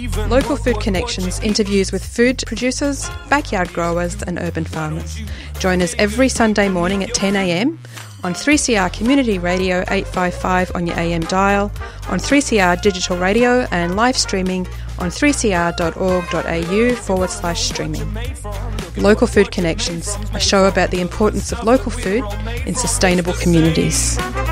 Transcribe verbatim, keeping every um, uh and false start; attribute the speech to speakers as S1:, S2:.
S1: Local Food Connections interviews with food producers, backyard growers and urban farmers. Join us every Sunday morning at ten a m on three C R Community Radio eight fifty-five on your A M dial, on three C R Digital Radio and live streaming on three c r dot org dot a u forward slash streaming. Local Food Connections, a show about the importance of local food in sustainable communities.